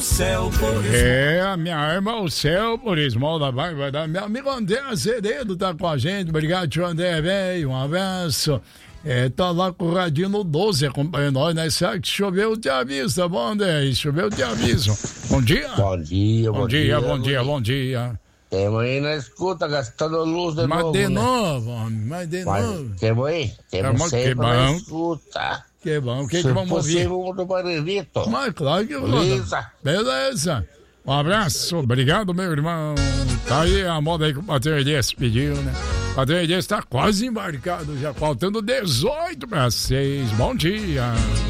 Céu por a minha arma, o céu por esmola vai dar. Meu amigo André Azeredo tá com a gente. Obrigado, tio André, velho. Um abraço. Tá lá com o Radinho no 12 acompanhando nós, né? Se choveu, eu te aviso, tá bom, André? Choveu, eu te aviso. Bom dia. Bom dia. Bom dia. Temos aí na escuta, gastando luz de novo. Mas de novo. Temos aí. Temos sempre na escuta. Que bom. O que vamos ouvir? Do Barrerito. Mas claro que Beleza. Um abraço. Obrigado, meu irmão. Tá aí a moda aí que o Patrão Elias pediu, né? O Patrão Elias tá quase embarcado já, faltando 18 para 6. Bom dia.